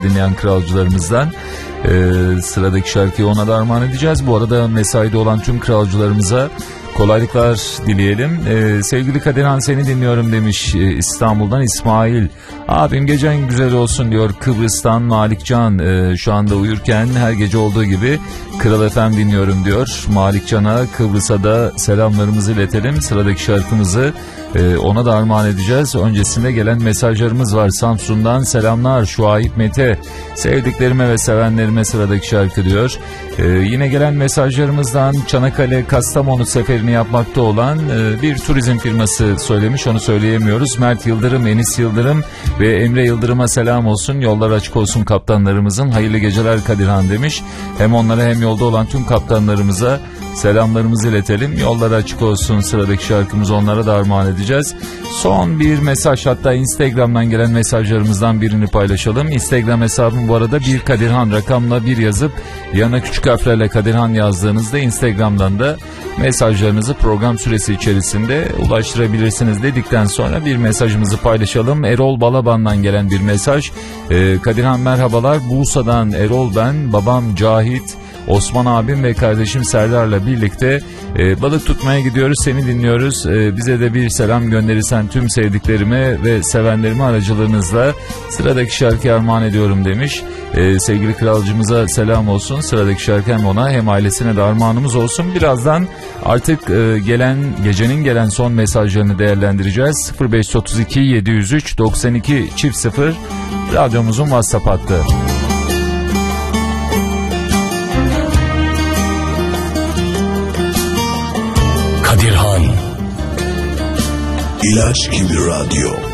dinleyen kralcılarımızdan. Sıradaki şarkıyı ona da armağan edeceğiz. Bu arada mesaide olan tüm kralcılarımıza kolaylıklar dileyelim. Sevgili Kadirhan, seni dinliyorum demiş İstanbul'dan İsmail. Abim gecen güzel olsun diyor Kıbrıs'tan Malikcan. Şu anda uyurken her gece olduğu gibi Kral FM dinliyorum diyor. Malikcan'a, Kıbrıs'a da selamlarımızı iletelim. Sıradaki şarkımızı ona da armağan edeceğiz. Öncesinde gelen mesajlarımız var. Samsun'dan selamlar Şuayb Mete. Sevdiklerime ve sevenlerime sıradaki şarkı diyor. Yine gelen mesajlarımızdan Çanakkale Kastamonu seferini yapmakta olan bir turizm firması söylemiş, onu söyleyemiyoruz. Mert Yıldırım, Enis Yıldırım ve Emre Yıldırım'a selam olsun. Yollar açık olsun kaptanlarımızın. Hayırlı geceler Kadirhan demiş. Hem onlara hem yolda olan tüm kaptanlarımıza selamlarımızı iletelim. Yollar açık olsun. Sıradaki şarkımızı onlara da armağan edeceğiz. Son bir mesaj, hatta Instagram'dan gelen mesajlarımızdan birini paylaşalım. Instagram hesabım bu arada bir Kadirhan, rakamla bir yazıp yana küçük harflerle Kadirhan yazdığınızda Instagram'dan da mesajlarınızı program süresi içerisinde ulaştırabilirsiniz dedikten sonra bir mesajımızı paylaşalım. Erol Balaban'dan gelen bir mesaj. Kadirhan merhabalar, Bursa'dan Erol ben, babam Cahit, Osman abim ve kardeşim Serdar'la birlikte balık tutmaya gidiyoruz, seni dinliyoruz. Bize de bir selam gönderirsen tüm sevdiklerime ve sevenlerime aracılığınızla sıradaki şarkıyı armağan ediyorum demiş. Sevgili kralcımıza selam olsun. Sıradaki şarkı hem ona hem ailesine de armağanımız olsun. Birazdan artık gecenin gelen son mesajlarını değerlendireceğiz. 0532 703 92 0 radyomuzun WhatsApp hattı. Kadirhan İlaç gibi radyo.